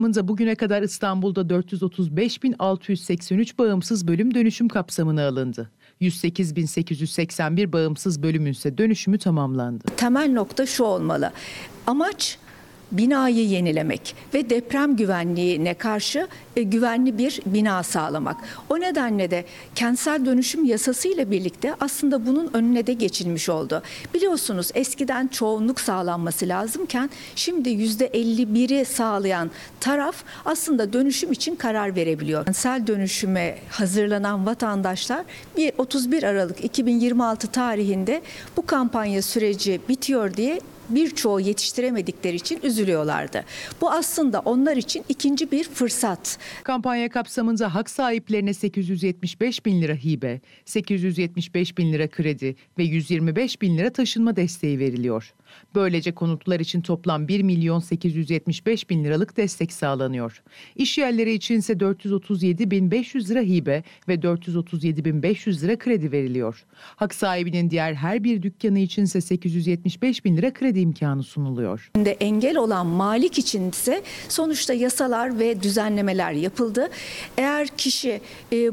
Bugüne kadar İstanbul'da 435.683 bağımsız bölüm dönüşüm kapsamına alındı. 108.881 bağımsız bölümün ise dönüşümü tamamlandı. Temel nokta şu olmalı. Amaç binayı yenilemek ve deprem güvenliğine karşı güvenli bir bina sağlamak. O nedenle de kentsel dönüşüm yasası ile birlikte aslında bunun önüne de geçilmiş oldu. Biliyorsunuz eskiden çoğunluk sağlanması lazımken şimdi %51'i sağlayan taraf aslında dönüşüm için karar verebiliyor. Kentsel dönüşüme hazırlanan vatandaşlar 31 Aralık 2026 tarihinde bu kampanya süreci bitiyor diye birçoğu yetiştiremedikleri için üzülüyorlardı. Bu aslında onlar için ikinci bir fırsat. Kampanya kapsamında hak sahiplerine 875 bin lira hibe, 875 bin lira kredi ve 125 bin lira taşınma desteği veriliyor. Böylece konutlar için toplam 1.875.000 bin liralık destek sağlanıyor. İş yerleri için ise 437.500 lira hibe ve 437.500 lira kredi veriliyor. Hak sahibinin diğer her bir dükkanı için ise 875 bin lira kredi imkanı sunuluyor. Engel olan malik için ise sonuçta yasalar ve düzenlemeler yapıldı. Eğer kişi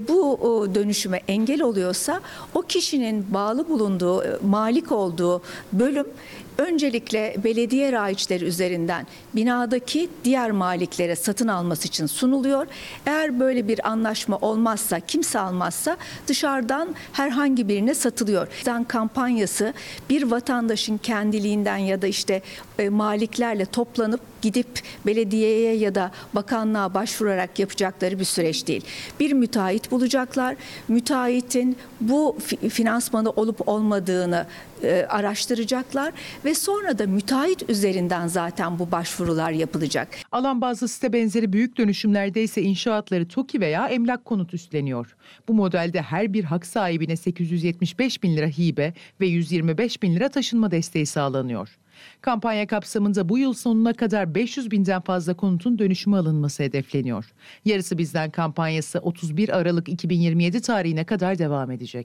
bu dönüşüme engel oluyorsa o kişinin bağlı bulunduğu, malik olduğu bölüm öncelikle belediye raiçleri üzerinden binadaki diğer maliklere satın alması için sunuluyor. Eğer böyle bir anlaşma olmazsa, kimse almazsa dışarıdan herhangi birine satılıyor. Kampanyası bir vatandaşın kendiliğinden ya da maliklerle toplanıp gidip belediyeye ya da bakanlığa başvurarak yapacakları bir süreç değil. Bir müteahhit bulacaklar. Müteahhitin bu finansmanı olup olmadığını araştıracaklar ve sonra da müteahhit üzerinden zaten bu başvurular yapılacak. Alan bazlı site benzeri büyük dönüşümlerde ise inşaatları TOKİ veya Emlak Konut üstleniyor. Bu modelde her bir hak sahibine 875 bin lira hibe ve 125 bin lira taşınma desteği sağlanıyor. Kampanya kapsamında bu yıl sonuna kadar 500 binden fazla konutun dönüşüme alınması hedefleniyor. Yarısı Bizden kampanyası 31 Aralık 2027 tarihine kadar devam edecek.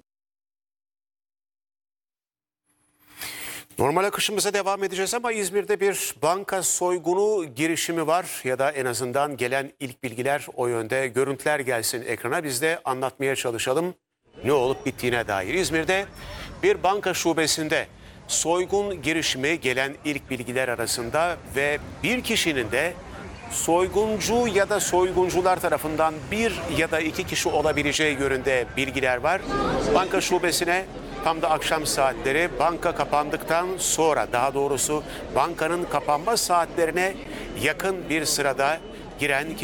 Normal akışımıza devam edeceğiz ama İzmir'de bir banka soygunu girişimi var ya da en azından gelen ilk bilgiler o yönde. Görüntüler gelsin ekrana, biz de anlatmaya çalışalım ne olup bittiğine dair. İzmir'de bir banka şubesinde soygun girişimi gelen ilk bilgiler arasında ve bir kişinin de soyguncu ya da soyguncular tarafından bir ya da iki kişi olabileceği yönünde bilgiler var. Banka şubesine tam da akşam saatleri, banka kapandıktan sonra, daha doğrusu bankanın kapanma saatlerine yakın bir sırada giren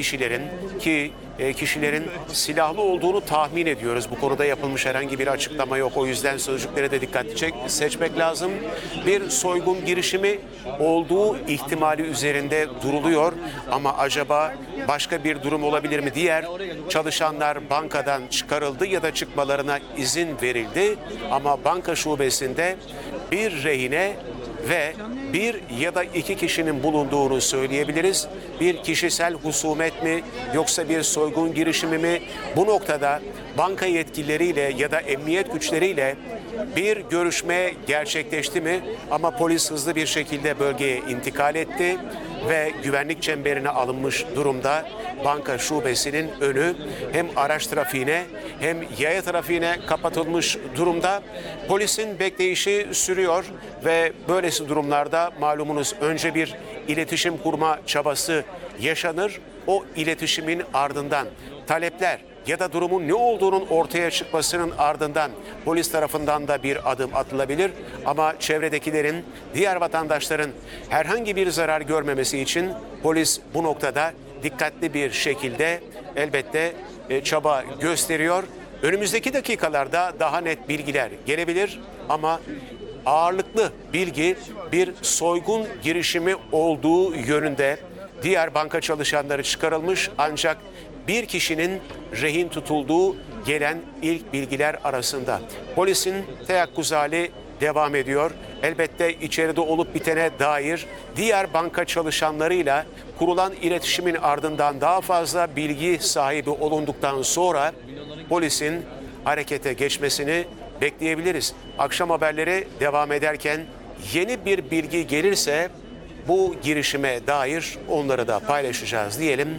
kişilerin silahlı olduğunu tahmin ediyoruz. Bu konuda yapılmış herhangi bir açıklama yok. O yüzden sözcükleri de dikkatli seçmek lazım. Bir soygun girişimi olduğu ihtimali üzerinde duruluyor. Ama acaba başka bir durum olabilir mi? Diğer çalışanlar bankadan çıkarıldı ya da çıkmalarına izin verildi. Ama banka şubesinde bir rehine ve bir ya da iki kişinin bulunduğunu söyleyebiliriz. Bir kişisel husumet mi yoksa bir soygun girişimi mi? Bu noktada banka yetkilileriyle ya da emniyet güçleriyle bir görüşme gerçekleşti mi? Ama polis hızlı bir şekilde bölgeye intikal etti ve güvenlik çemberine alınmış durumda. Banka şubesinin önü hem araç trafiğine hem yaya trafiğine kapatılmış durumda. Polisin bekleyişi sürüyor ve böylesi durumlarda malumunuz önce bir iletişim kurma çabası yaşanır. O iletişimin ardından talepler ya da durumun ne olduğunun ortaya çıkmasının ardından polis tarafından da bir adım atılabilir. Ama çevredekilerin, diğer vatandaşların herhangi bir zarar görmemesi için polis bu noktada dikkatli bir şekilde elbette çaba gösteriyor. Önümüzdeki dakikalarda daha net bilgiler gelebilir ama ağırlıklı bilgi bir soygun girişimi olduğu yönünde. Diğer banka çalışanları çıkarılmış ancak bir kişinin rehin tutulduğu gelen ilk bilgiler arasında. Polisin teyakkuz hali devam ediyor. Elbette içeride olup bitene dair diğer banka çalışanlarıyla kurulan iletişimin ardından daha fazla bilgi sahibi olunduktan sonra polisin harekete geçmesini bekleyebiliriz. Akşam haberleri devam ederken yeni bir bilgi gelirse Bu girişime dair onları da paylaşacağız diyelim.